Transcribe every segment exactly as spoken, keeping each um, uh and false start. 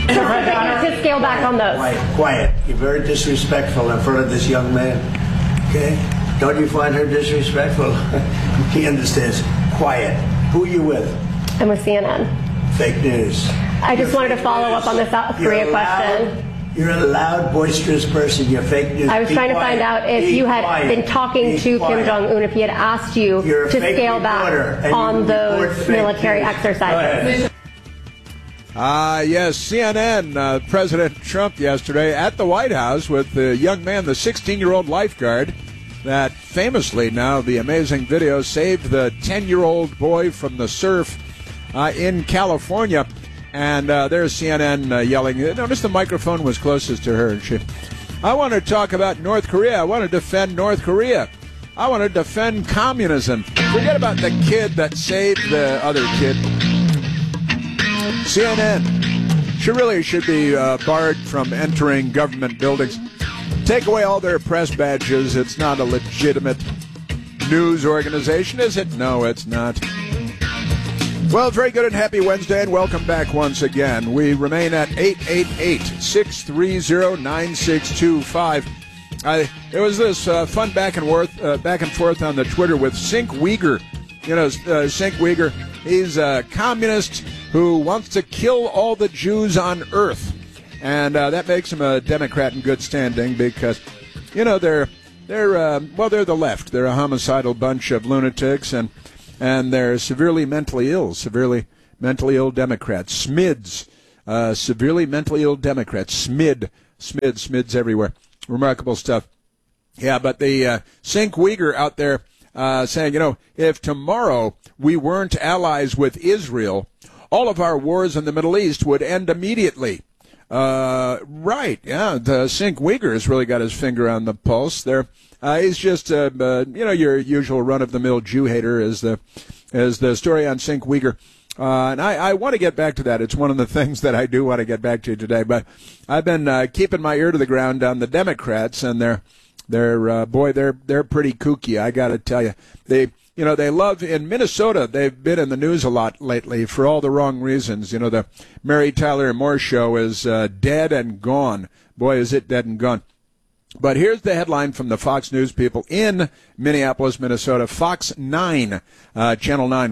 to scale back on those. Quiet, quiet. You're very disrespectful in front of this young man. Okay? Don't you find her disrespectful? He understands. Quiet. Who are you with? I'm with C N N. Fake news. I just You're wanted to follow news. up on the South Korea You're loud, question. You're a loud, boisterous person. You're fake news. I was Be trying quiet. to find out if Be you had quiet. been talking Be to quiet. Kim Jong-un, if he had asked you You're a to fake scale reporter, back and on you those report fake military news. exercises. Ah, uh, yes, C N N, uh, President Trump yesterday at the White House with the young man, the sixteen-year-old lifeguard that famously now the amazing video saved the ten-year-old boy from the surf uh, in California. And uh, there's C N N uh, yelling. Notice the microphone was closest to her. And she, I want to talk about North Korea. I want to defend North Korea. I want to defend communism. Forget about the kid that saved the other kid. C N N. She really should be uh, barred from entering government buildings. Take away all their press badges. It's not a legitimate news organization, is it? No, it's not. Well, very good and happy Wednesday, and welcome back once again. We remain at eight eight eight, six three zero, nine six two five. Uh, there was this uh, fun back and forth, uh, back and forth on the Twitter with Cenk Uygur. You know, uh, Cenk Uygur, he's a communist who wants to kill all the Jews on Earth. And uh, that makes him a Democrat in good standing because, you know, they're, they're uh, well, they're the left. They're a homicidal bunch of lunatics, and and they're severely mentally ill, severely mentally ill Democrats. S M I Ds, uh, severely mentally ill Democrats. S M I D, S M I D, S M I Ds everywhere. Remarkable stuff. Yeah, but the uh, Cenk Uygur out there uh, saying, you know, if tomorrow we weren't allies with Israel, all of our wars in the Middle East would end immediately. Uh, right, yeah, the Cenk Uygur has really got his finger on the pulse there. Uh, he's just, uh, uh, you know, your usual run-of-the-mill Jew hater is the, is the story on Cenk Uygur. Uh, and I, I want to get back to that. It's one of the things that I do want to get back to today. But I've been uh, keeping my ear to the ground on the Democrats, and they're, they're, uh, boy, they're, they're pretty kooky. I got to tell you, they, you know, they love in Minnesota. They've been in the news a lot lately for all the wrong reasons. You know, the Mary Tyler Moore Show is uh, dead and gone. Boy, is it dead and gone. But here's the headline from the Fox News people in Minneapolis, Minnesota. Fox nine, uh, Channel nine.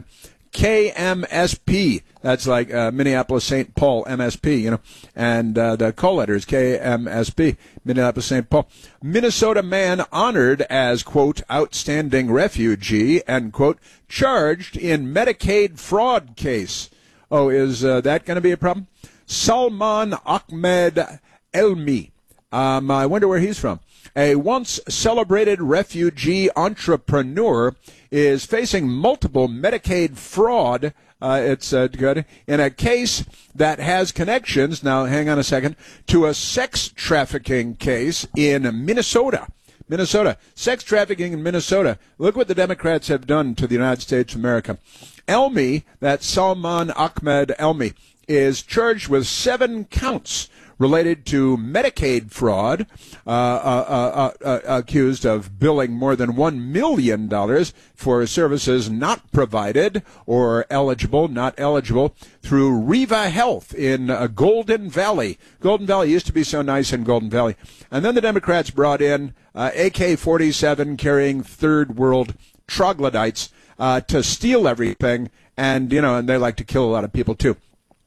K M S P, that's like uh, Minneapolis Saint Paul, M S P, you know, and uh, the call letters, K M S P, Minneapolis Saint Paul. Minnesota man honored as, quote, outstanding refugee, end quote, charged in Medicaid fraud case. Oh, is uh, that going to be a problem? Salman Ahmed Elmi. Um, I wonder where he's from. A once celebrated refugee entrepreneur is facing multiple Medicaid fraud. Uh, it's uh, good in a case that has connections. Now, hang on a second, to a sex trafficking case in Minnesota. Minnesota, sex trafficking in Minnesota. Look what the Democrats have done to the United States of America. Elmi, that's Salman Ahmed Elmi, is charged with seven counts related to Medicaid fraud, uh, uh, uh, uh, accused of billing more than one million dollars for services not provided or eligible, not eligible, through Riva Health in uh, Golden Valley. Golden Valley used to be so nice in Golden Valley. And then the Democrats brought in uh, A K forty-seven carrying third world troglodytes uh, to steal everything. And, you know, and they like to kill a lot of people, too.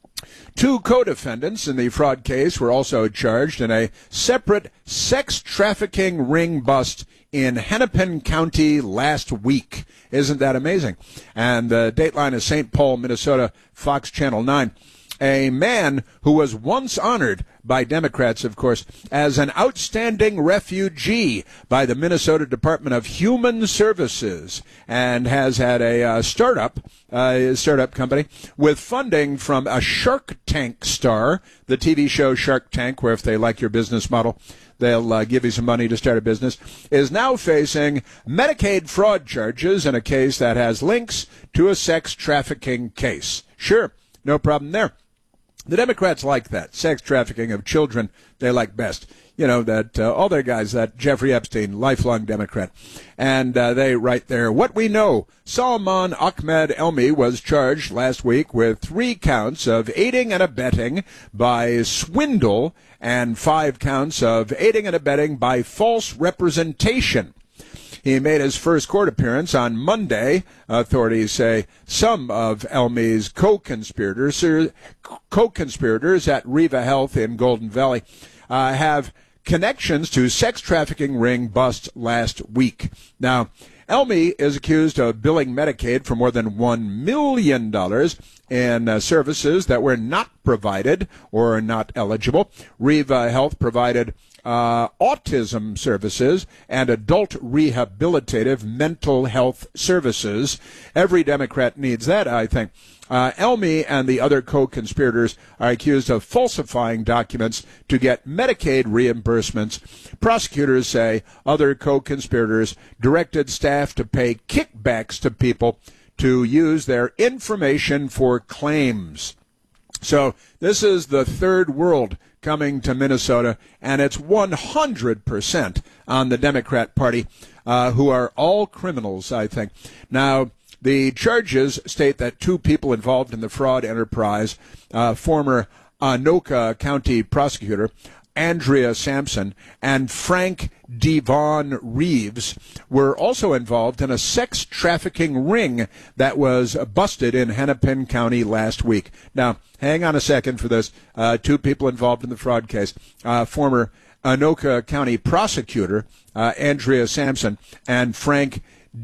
Two co-defendants in the fraud case were also charged in a separate sex trafficking ring bust in Hennepin County last week. Isn't that amazing? And the dateline is Saint Paul, Minnesota, Fox Channel nine. A man who was once honored by Democrats, of course, as an outstanding refugee by the Minnesota Department of Human Services, and has had a uh, startup, uh, startup company with funding from a Shark Tank star, the T V show Shark Tank, where if they like your business model, they'll uh, give you some money to start a business, is now facing Medicaid fraud charges in a case that has links to a sex trafficking case. Sure, no problem there. The Democrats like that. Sex trafficking of children, they like best. You know, that uh, all their guys, that Jeffrey Epstein, lifelong Democrat. And uh, they write there, what we know, Salman Ahmed Elmi was charged last week with three counts of aiding and abetting by swindle and five counts of aiding and abetting by false representation. He made his first court appearance on Monday. Authorities say some of Elmi's co-conspirators, co-conspirators at Riva Health in Golden Valley uh, have connections to sex trafficking ring bust last week. Now, Elmi is accused of billing Medicaid for more than one million dollars in uh, services that were not provided or not eligible. Riva Health provided uh, autism services and adult rehabilitative mental health services. Every Democrat needs that, I think. Uh, Elmi and the other co-conspirators are accused of falsifying documents to get Medicaid reimbursements. Prosecutors say other co-conspirators directed staff to pay kickbacks to people to use their information for claims. So this is the third world coming to Minnesota, and it's one hundred percent on the Democrat Party, uh, who are all criminals, I think. Now, the charges state that two people involved in the fraud enterprise, uh, former Anoka County prosecutor Andrea Sampson and Frank Devon Reeves, were also involved in a sex trafficking ring that was busted in Hennepin County last week. Now, hang on a second for this. Uh, two people involved in the fraud case, uh, former Anoka County prosecutor uh, Andrea Sampson and Frank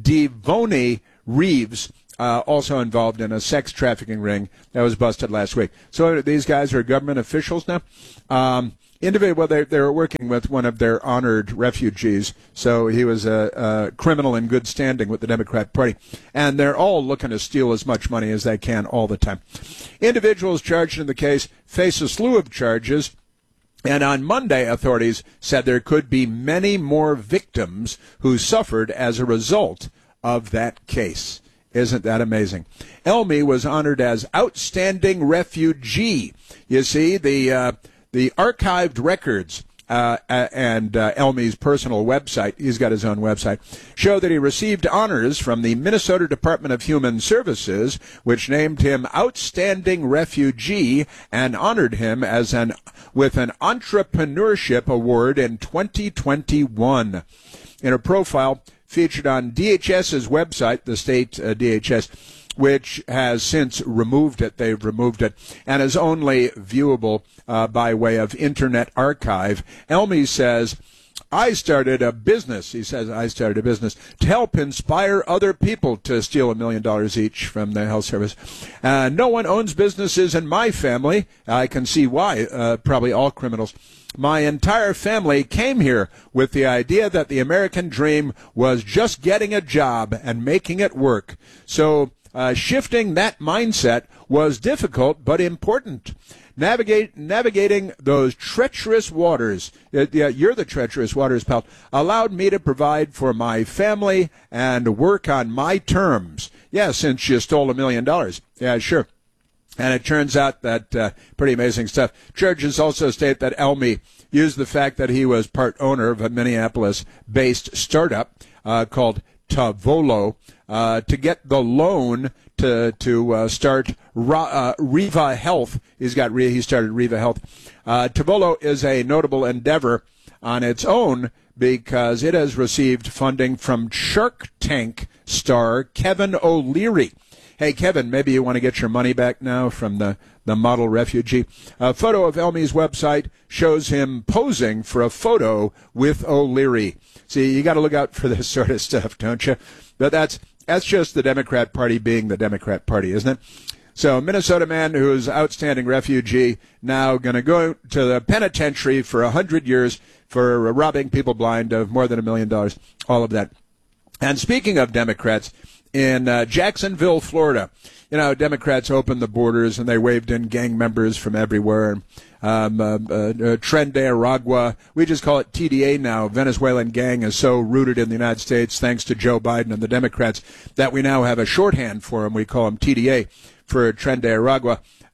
Devon Reeves, uh, also involved in a sex trafficking ring that was busted last week. So these guys are government officials now. Um, individual, well, they they were working with one of their honored refugees, so he was a, a criminal in good standing with the Democrat Party, and they're all looking to steal as much money as they can all the time. Individuals charged in the case face a slew of charges. And on Monday, authorities said there could be many more victims who suffered as a result of that case. Isn't that amazing? Elmi was honored as Outstanding Refugee. You see, the uh, the archived records uh, and uh, Elmi's personal website, he's got his own website, show that he received honors from the Minnesota Department of Human Services, which named him Outstanding Refugee and honored him as an with an Entrepreneurship Award in twenty twenty-one. In a profile featured on DHS's website, the state uh, D H S, which has since removed it. They've removed it and is only viewable uh, by way of Internet Archive. Elmi says, I started a business, he says, I started a business to help inspire other people to steal a million dollars each from the health service. Uh, no one owns businesses in my family. I can see why, uh, probably all criminals. My entire family came here with the idea that the American dream was just getting a job and making it work. So uh, shifting that mindset was difficult but important. Navigate, navigating those treacherous waters, uh, yeah, you're the treacherous waters, pal, allowed me to provide for my family and work on my terms. Yeah, since you stole a million dollars. Yeah, sure. And it turns out that uh, pretty amazing stuff. Charges also state that Elmi used the fact that he was part owner of a Minneapolis-based startup uh, called Tavolo uh, to get the loan to to uh, start Ra, uh, Riva Health. He's got he started Riva Health. Uh, Tavolo is a notable endeavor on its own because it has received funding from Shark Tank star Kevin O'Leary. Hey, Kevin, maybe you want to get your money back now from the, the model refugee. A photo of Elmi's website shows him posing for a photo with O'Leary. See, you got to look out for this sort of stuff, don't you? But that's that's just the Democrat Party being the Democrat Party, isn't it? So, Minnesota man who's outstanding refugee now going to go to the penitentiary for a hundred years for robbing people blind of more than a million dollars. All of that. And speaking of Democrats, in uh, Jacksonville, Florida, you know, Democrats opened the borders and they waved in gang members from everywhere. Um, uh, uh, Tren de Aragua, we just call it T D A now. Venezuelan gang is so rooted in the United States, thanks to Joe Biden and the Democrats, that we now have a shorthand for them. We call them T D A for Tren de Aragua.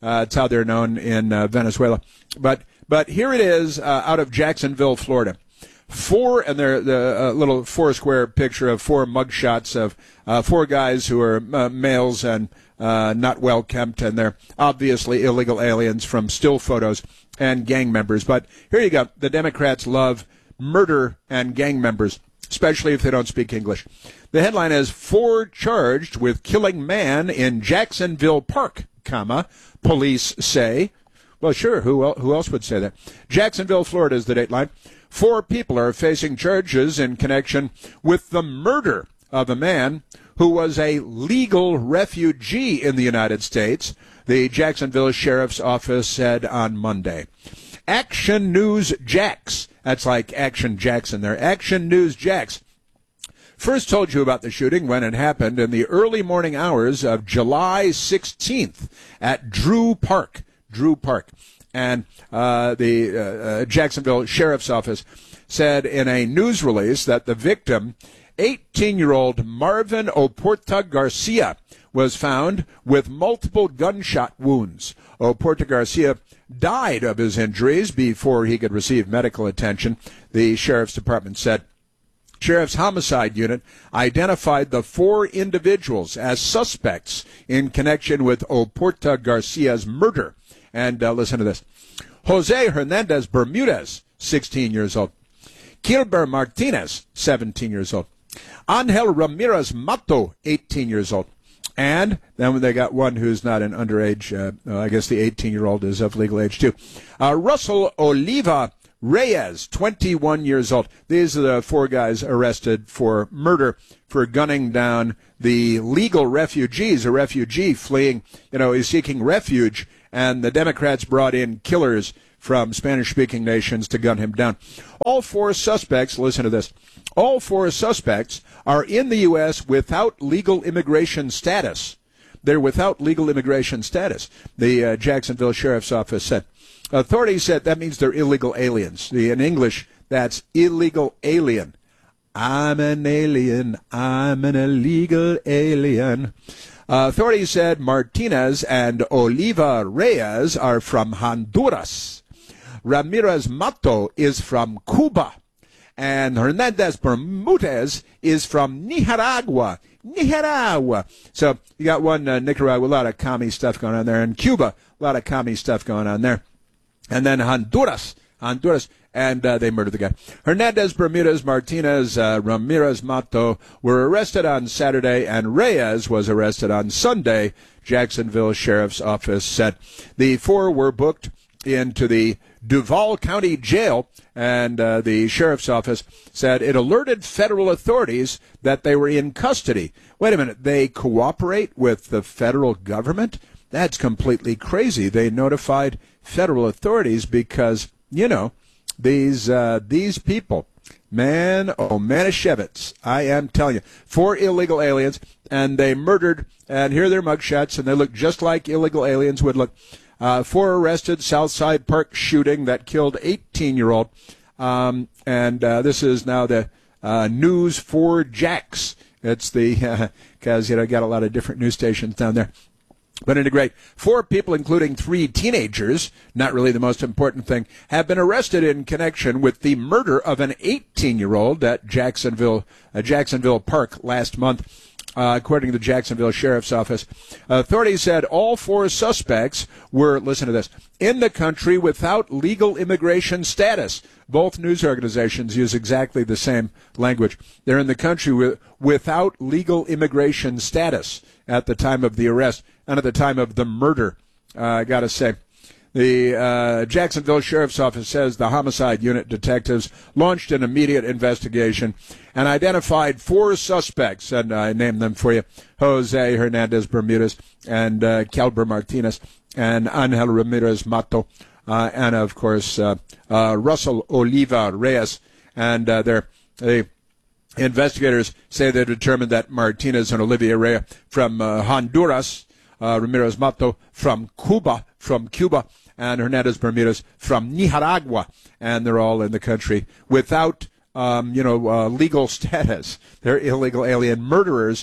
Uh, it's how they're known in uh, Venezuela. But but here it is uh, out of Jacksonville, Florida. Four, and they're the uh, little four-square picture of four mugshots of uh, four guys who are uh, males and uh, not well-kempt, and they're obviously illegal aliens from still photos and gang members. But here you go. The Democrats love murder and gang members, especially if they don't speak English. The headline is, four charged with killing man in Jacksonville Park, comma, police say. Well, sure, who, el- who else would say that? Jacksonville, Florida is the dateline. Four people are facing charges in connection with the murder of a man who was a legal refugee in the United States, the Jacksonville Sheriff's Office said on Monday. Action News Jax, that's like Action Jackson there, Action News Jax, first told you about the shooting when it happened in the early morning hours of July sixteenth at Drew Park. Drew Park. And uh, the uh, uh, Jacksonville Sheriff's Office said in a news release that the victim, eighteen-year-old Marvin Oporta Garcia, was found with multiple gunshot wounds. Oporta Garcia died of his injuries before he could receive medical attention, the Sheriff's Department said. Sheriff's Homicide Unit identified the four individuals as suspects in connection with Oporta Garcia's murder. And uh, listen to this. Jose Hernandez Bermudez, sixteen years old. Kilber Martinez, seventeen years old. Angel Ramirez Mato, eighteen years old. And then they got one who's not an underage. Uh, I guess the eighteen-year-old is of legal age, too. Uh, Russell Oliva Reyes, twenty-one years old. These are the four guys arrested for murder, for gunning down the legal refugees. A refugee fleeing, you know, is seeking refuge, and the Democrats brought in killers from Spanish-speaking nations to gun him down. All four suspects, listen to this, all four suspects are in the U S without legal immigration status. They're without legal immigration status, the uh, Jacksonville Sheriff's Office said. Authorities said that means they're illegal aliens. The, in English, that's illegal alien. I'm an alien. I'm an illegal alien. Uh, authorities said Martinez and Oliva Reyes are from Honduras. Ramirez Mato is from Cuba. And Hernandez Bermudez is from Nicaragua. Nicaragua. So you got one uh, Nicaragua, a lot of commie stuff going on there. And Cuba, a lot of commie stuff going on there. And then Honduras. Honduras. And uh, they murdered the guy. Hernandez, Bermudez, Martinez, uh, Ramirez, Mato were arrested on Saturday, and Reyes was arrested on Sunday, Jacksonville Sheriff's Office said. The four were booked into the Duval County Jail, and uh, the Sheriff's Office said it alerted federal authorities that they were in custody. Wait a minute, they cooperate with the federal government? That's completely crazy. They notified federal authorities because, you know, These uh, these people, man, oh, Manischewitz, I am telling you, four illegal aliens, and they murdered, and here are their mugshots, and they look just like illegal aliens would look. Uh, four arrested, Southside Park shooting that killed eighteen-year-old, um, and uh, this is now the uh, News four Jax. It's the, because, uh, you know, got a lot of different news stations down there. But at any rate, four people, including three teenagers, not really the most important thing, have been arrested in connection with the murder of an eighteen-year-old at Jacksonville, uh, Jacksonville Park last month, uh, according to the Jacksonville Sheriff's Office. Authorities said all four suspects were, listen to this, in the country without legal immigration status. Both news organizations use exactly the same language. They're in the country with, without legal immigration status at the time of the arrest and at the time of the murder, uh, I got to say. The uh, Jacksonville Sheriff's Office says the Homicide Unit detectives launched an immediate investigation and identified four suspects, and I named them for you, Jose Hernandez Bermudez and uh, Calber Martinez and Angel Ramirez Mato, uh, and, of course, uh, uh, Russell Oliva Reyes. And uh, they're, they investigators say they determined that Martinez and Olivia Reyes from uh, Honduras, uh, Ramirez Mato from Cuba, from Cuba, and Hernandez Bermudez from Nicaragua, and they're all in the country without, um, you know, uh, legal status. They're illegal alien murderers.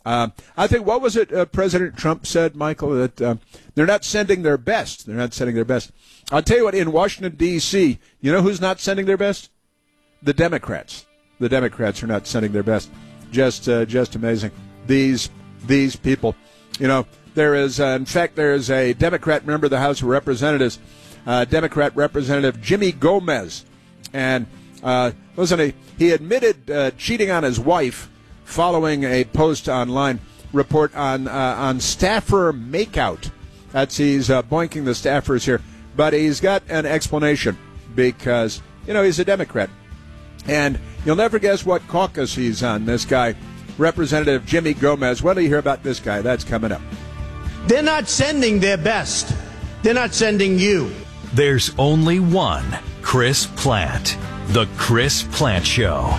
Uh, I think, what was it uh, President Trump said, Michael, that uh, they're not sending their best. They're not sending their best. I'll tell you what, in Washington, D C, you know who's not sending their best? The Democrats. The Democrats are not sending their best. Just uh, just amazing. These these people. You know, there is, uh, in fact, there is a Democrat member of the House of Representatives, uh, Democrat Representative Jimmy Gomez. And uh, listen, he, he admitted uh, cheating on his wife following a post online report on uh, on staffer makeout. That's he's uh, boinking the staffers here. But he's got an explanation because, you know, he's a Democrat. And you'll never guess what caucus he's on, this guy, Representative Jimmy Gomez. When do you hear about this guy? That's coming up. They're not sending their best. They're not sending you. There's only one Chris Plante. The Chris Plante Show.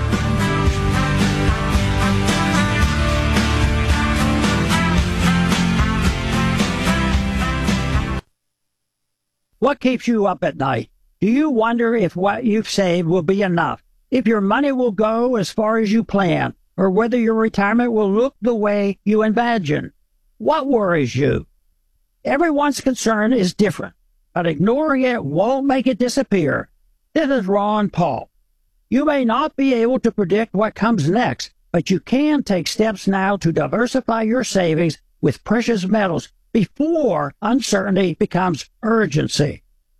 What keeps you up at night? Do you wonder if what you've saved will be enough? If your money will go as far as you plan? Or whether your retirement will look the way you imagine? What worries you? Everyone's concern is different, but ignoring it won't make it disappear. This is Ron Paul. You may not be able to predict what comes next, but you can take steps now to diversify your savings with precious metals before uncertainty becomes urgency.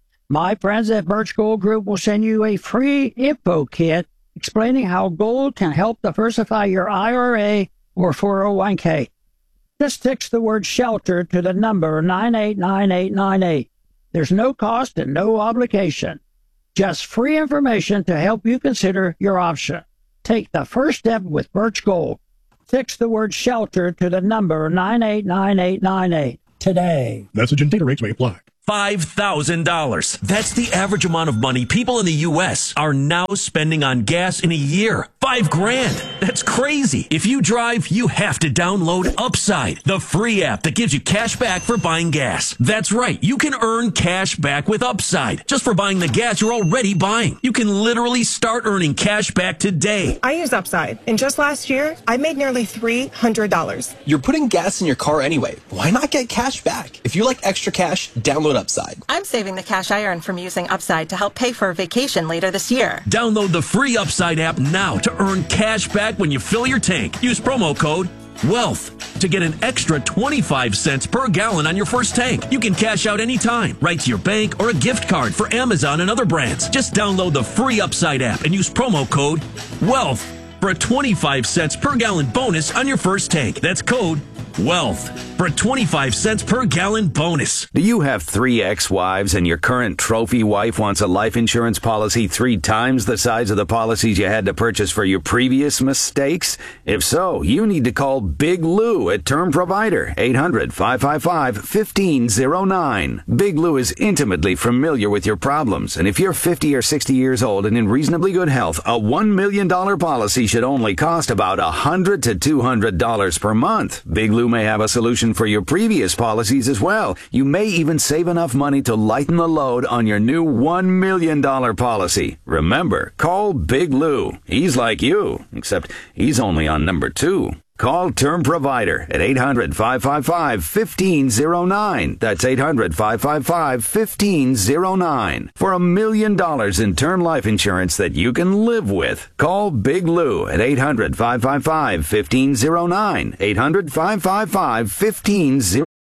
My friends at Birch Gold Group will send you a free info kit explaining how gold can help diversify your I R A or four oh one k. Just text the word SHELTER to the number nine eight nine eight nine eight. There's no cost and no obligation. Just free information to help you consider your option. Take the first step with Birch Gold. Text the word SHELTER to the number nine eight nine eight nine eight today. Message and data rates may apply. five thousand dollars. That's the average amount of money people in the U S are now spending on gas in a year. Five grand. That's crazy. If you drive, you have to download Upside, the free app that gives you cash back for buying gas. That's right. You can earn cash back with Upside just for buying the gas you're already buying. You can literally start earning cash back today. I use Upside, and just last year, I made nearly three hundred dollars. You're putting gas in your car anyway. Why not get cash back? If you like extra cash, download Upside. I'm saving the cash I earn from using Upside to help pay for a vacation later this year. Download the free Upside app now to earn cash back when you fill your tank. Use promo code WEALTH to get an extra twenty-five cents per gallon on your first tank. You can cash out anytime, right to your bank or a gift card for Amazon and other brands. Just download the free Upside app and use promo code WEALTH for a twenty-five cents per gallon bonus on your first tank. That's code WEALTH for a twenty-five cents per gallon bonus. Do you have three ex-wives and your current trophy wife wants a life insurance policy three times the size of the policies you had to purchase for your previous mistakes? If so, you need to call Big Lou at Term Provider, eight hundred, five five five, one five zero nine. Big Lou is intimately familiar with your problems, and if you're fifty or sixty years old and in reasonably good health, a one million dollars policy should only cost about one hundred to two hundred dollars per month. Big Lou may have a solution for your previous policies as well. You may even save enough money to lighten the load on your new one million dollars policy. Remember, call Big Lou. He's like you, except he's only on number two. Call Term Provider at eight hundred, five five five, one five zero nine. That's eight hundred, five five five, one five zero nine. For a million dollars in term life insurance that you can live with. Call Big Lou at eight hundred, five five five, one five zero nine. eight hundred, five five five, one five zero nine.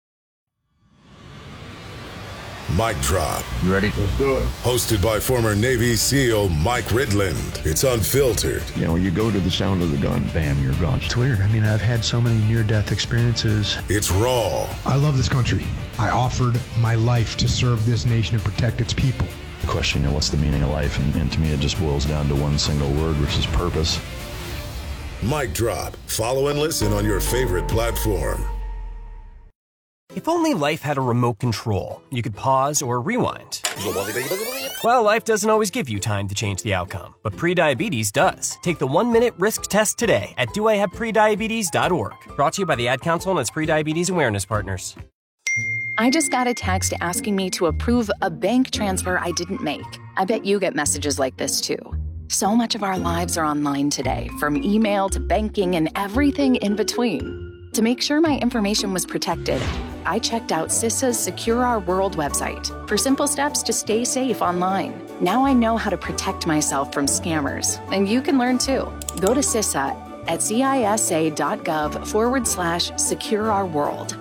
Mic Drop. You ready? Let's do it. Hosted by former Navy SEAL Mike Ridland. It's unfiltered. You know, you go to the sound of the gun, bam, you're gone. It's weird. I mean, I've had so many near-death experiences. It's raw. I love this country. I offered my life to serve this nation and protect its people. The question, you know, what's the meaning of life? And, and to me, it just boils down to one single word, which is purpose. Mic Drop. Follow and listen on your favorite platform. If only life had a remote control, you could pause or rewind. Well, life doesn't always give you time to change the outcome, but prediabetes does. Take the one-minute risk test today at do I have prediabetes dot org. Brought to you by the Ad Council and its prediabetes awareness partners. I just got a text asking me to approve a bank transfer I didn't make. I bet you get messages like this too. So much of our lives are online today, from email to banking and everything in between. To make sure my information was protected, I checked out CISA's Secure Our World website for simple steps to stay safe online. Now I know how to protect myself from scammers, and you can learn too. Go to CISA at cisa.gov forward slash secure our world.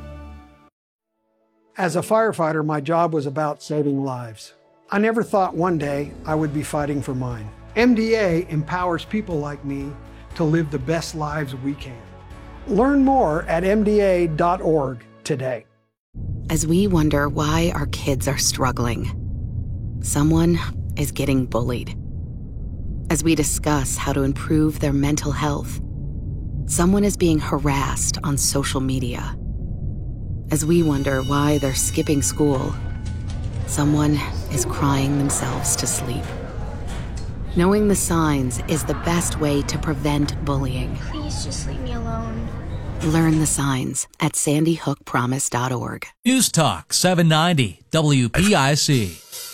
As a firefighter, my job was about saving lives. I never thought one day I would be fighting for mine. M D A empowers people like me to live the best lives we can. Learn more at m d a dot org today. As we wonder why our kids are struggling, someone is getting bullied. As we discuss how to improve their mental health, someone is being harassed on social media. As we wonder why they're skipping school, someone is crying themselves to sleep. Knowing the signs is the best way to prevent bullying. Please just leave me alone. Learn the signs at sandy hook promise dot org. News Talk seven ninety W P I C.